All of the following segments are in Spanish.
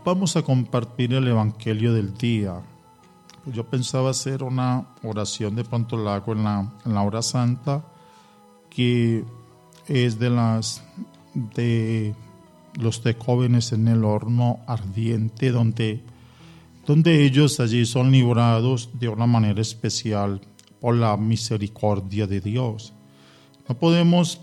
Vamos a compartir el Evangelio del día. Yo pensaba hacer una oración, de pronto la hago en la hora santa, que es de los de jóvenes en el horno ardiente, donde ellos allí son librados de una manera especial por la misericordia de Dios. No podemos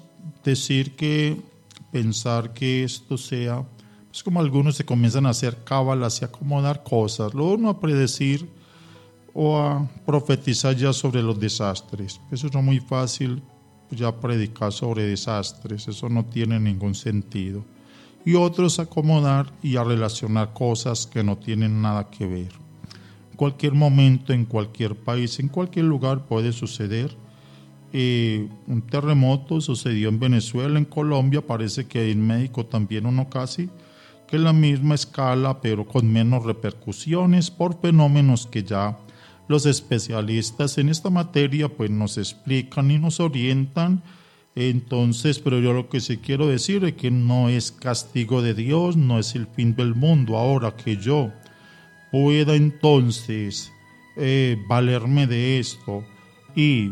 pensar que esto sea, es como algunos se comienzan a hacer cábalas y a acomodar cosas, luego uno a predecir o a profetizar ya sobre los desastres. Eso no es muy fácil, ya predicar sobre desastres, eso no tiene ningún sentido. Y otros acomodar y a relacionar cosas que no tienen nada que ver. En cualquier momento, en cualquier país, en cualquier lugar puede suceder. Un terremoto sucedió en Venezuela, en Colombia, parece que en México también uno casi, que es la misma escala pero con menos repercusiones por fenómenos que ya los especialistas en esta materia pues nos explican y nos orientan. Entonces, pero yo lo que sí quiero decir es que no es castigo de Dios, no es el fin del mundo. Ahora que yo pueda entonces valerme de esto y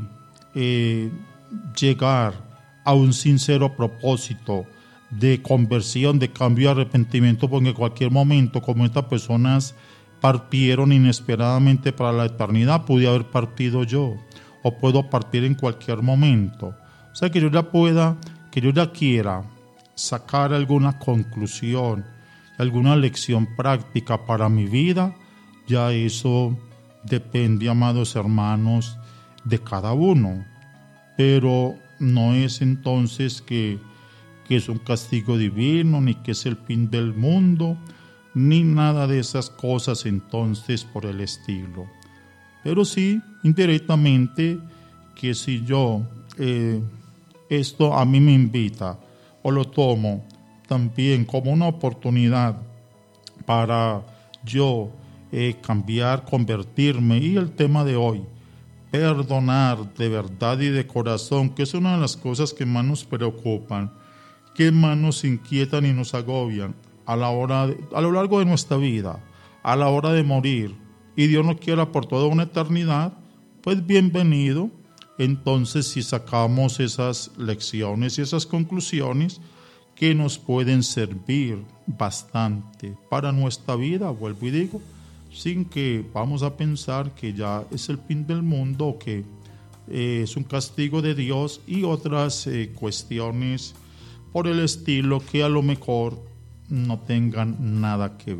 llegar a un sincero propósito de conversión, de cambio y arrepentimiento, porque en cualquier momento, como estas personas partieron inesperadamente para la eternidad, pude haber partido yo, o puedo partir en cualquier momento. O sea, que yo ya quiera sacar alguna conclusión, alguna lección práctica para mi vida, ya eso depende, amados hermanos, de cada uno. Pero no es entonces que es un castigo divino, ni que es el fin del mundo, ni nada de esas cosas entonces por el estilo. Pero sí, indirectamente, que si yo esto a mí me invita o lo tomo también como una oportunidad para yo cambiar, convertirme, y el tema de hoy, perdonar de verdad y de corazón, que es una de las cosas que más nos preocupan, que más nos inquietan y nos agobian a lo largo de nuestra vida, a la hora de morir, y Dios nos quiera por toda una eternidad, pues bienvenido. Entonces, si sacamos esas lecciones y esas conclusiones que nos pueden servir bastante para nuestra vida, vuelvo y digo, sin que vamos a pensar que ya es el fin del mundo o que es un castigo de Dios y otras cuestiones por el estilo que a lo mejor no tengan nada que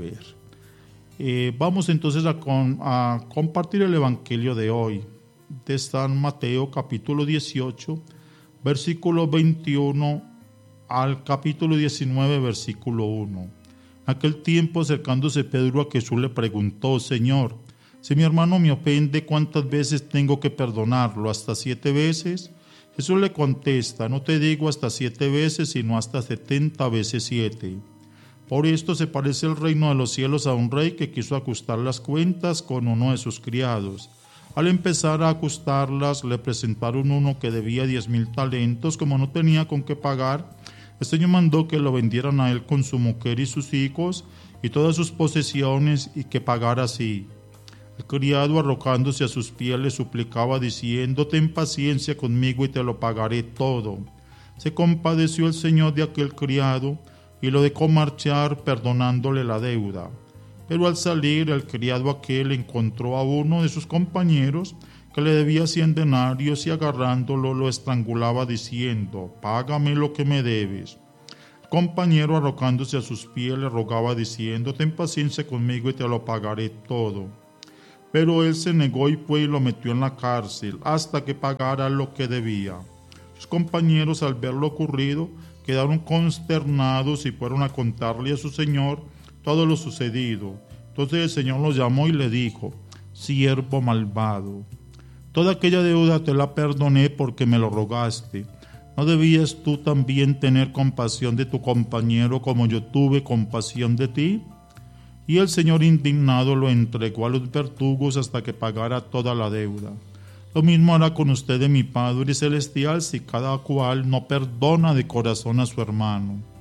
ver. Vamos entonces a compartir el Evangelio de hoy, de San Mateo capítulo 18, versículo 21 al capítulo 19, versículo 1. En aquel tiempo, acercándose Pedro a Jesús, le preguntó: Señor, si mi hermano me ofende, ¿cuántas veces tengo que perdonarlo? ¿Hasta 7 veces? Jesús le contesta: no te digo hasta 7 veces, sino hasta 70 veces 7. Por esto se parece el reino de los cielos a un rey que quiso ajustar las cuentas con uno de sus criados. Al empezar a ajustarlas, le presentaron uno que debía 10,000 talentos. Como no tenía con qué pagar, el Señor mandó que lo vendieran a él con su mujer y sus hijos y todas sus posesiones, y que pagara así. El criado, arrojándose a sus pies, le suplicaba diciendo: ten paciencia conmigo y te lo pagaré todo. Se compadeció el Señor de aquel criado y lo dejó marchar, perdonándole la deuda. Pero al salir, el criado aquel encontró a uno de sus compañeros que le debía 100 denarios, y agarrándolo lo estrangulaba diciendo: págame lo que me debes. El compañero, arrojándose a sus pies, le rogaba diciendo: ten paciencia conmigo y te lo pagaré todo. Pero él se negó y fue y lo metió en la cárcel hasta que pagara lo que debía. Sus compañeros, al ver lo ocurrido, quedaron consternados y fueron a contarle a su señor todo lo sucedido. Entonces el Señor lo llamó y le dijo: siervo malvado, toda aquella deuda te la perdoné porque me lo rogaste. ¿No debías tú también tener compasión de tu compañero como yo tuve compasión de ti? Y el Señor, indignado, lo entregó a los verdugos hasta que pagara toda la deuda. Lo mismo hará con ustedes mi Padre Celestial si cada cual no perdona de corazón a su hermano.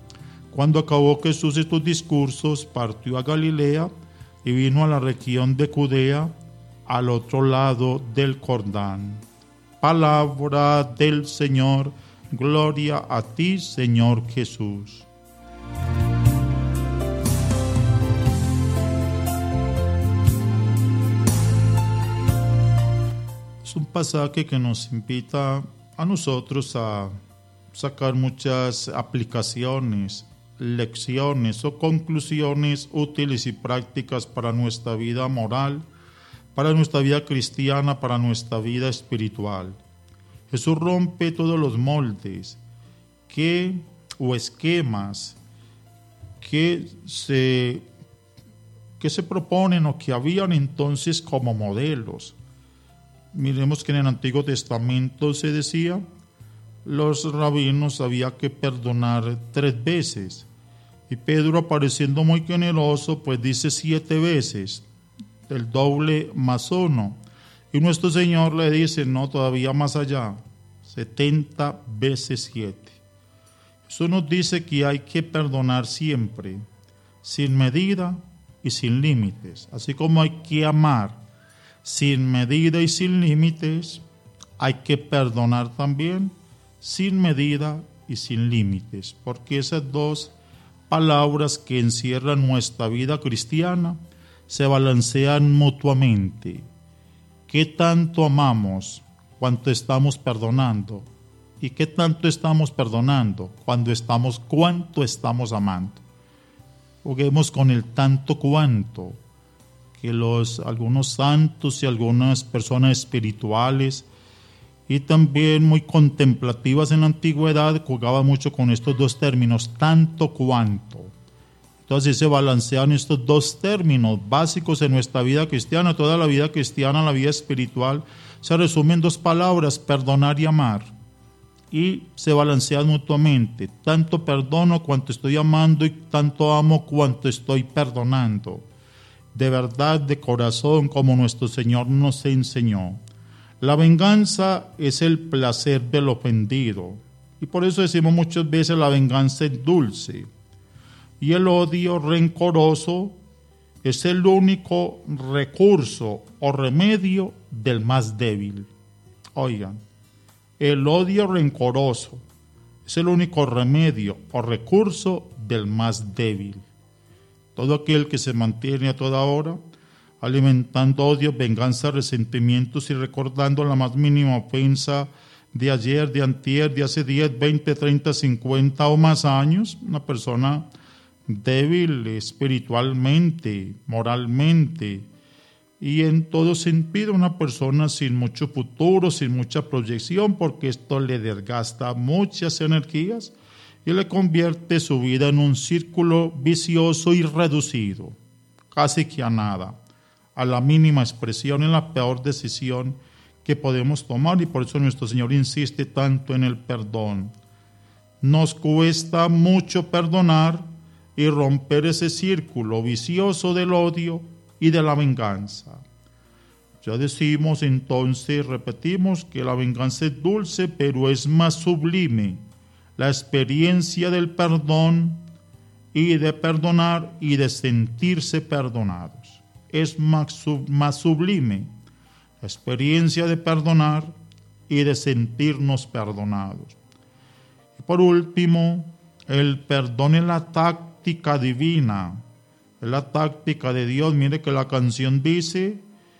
Cuando acabó Jesús estos discursos, partió a Galilea y vino a la región de Judea, al otro lado del Jordán. Palabra del Señor, gloria a ti, Señor Jesús. Es un pasaje que nos invita a nosotros a sacar muchas aplicaciones, lecciones o conclusiones útiles y prácticas para nuestra vida moral, para nuestra vida cristiana, para nuestra vida espiritual. Jesús rompe todos los moldes o esquemas que se proponen o que habían entonces como modelos. Miremos que en el Antiguo Testamento se decía, los rabinos había que perdonar 3 veces. Y Pedro, apareciendo muy generoso, pues dice 7 veces, el doble más 1. Y nuestro Señor le dice, no, todavía más allá, 70 veces 7. Eso nos dice que hay que perdonar siempre, sin medida y sin límites. Así como hay que amar sin medida y sin límites, hay que perdonar también sin medida y sin límites, porque esas dos palabras que encierran nuestra vida cristiana se balancean mutuamente. ¿Qué tanto amamos cuando estamos perdonando? ¿Y qué tanto estamos perdonando cuánto estamos amando? Juguemos con el tanto cuanto, que algunos santos y algunas personas espirituales y también muy contemplativas en la antigüedad jugaban mucho con estos dos términos, tanto cuanto. Entonces se balancean estos dos términos básicos en nuestra vida cristiana. Toda la vida cristiana, la vida espiritual, se resume en 2 palabras, perdonar y amar. Y se balancean mutuamente. Tanto perdono cuanto estoy amando y tanto amo cuanto estoy perdonando. De verdad, de corazón, como nuestro Señor nos enseñó. La venganza es el placer del ofendido. Y por eso decimos muchas veces la venganza es dulce. Y el odio rencoroso es el único recurso o remedio del más débil. Oigan, el odio rencoroso es el único remedio o recurso del más débil. Todo aquel que se mantiene a toda hora alimentando odio, venganza, resentimientos y recordando la más mínima ofensa de ayer, de antier, de hace 10, 20, 30, 50 o más años, una persona débil espiritualmente, moralmente y en todo sentido, una persona sin mucho futuro, sin mucha proyección, porque esto le desgasta muchas energías y le convierte su vida en un círculo vicioso y reducido, casi que a nada, a la mínima expresión, en la peor decisión que podemos tomar. Y por eso nuestro Señor insiste tanto en el perdón. Nos cuesta mucho perdonar y romper ese círculo vicioso del odio y de la venganza. Ya decimos entonces, repetimos, que la venganza es dulce, pero es más sublime la experiencia del perdón y de perdonar y de sentirse perdonados. Es más sublime la experiencia de perdonar y de sentirnos perdonados. Y por último, el perdón es la táctica divina, es la táctica de Dios. Mire que la canción dice,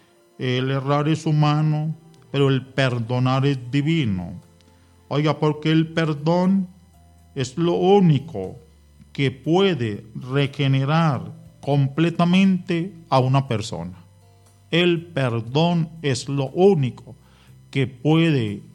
el errar es humano, pero el perdonar es divino. Oiga, porque el perdón es lo único que puede regenerar completamente a una persona. El perdón es lo único que puede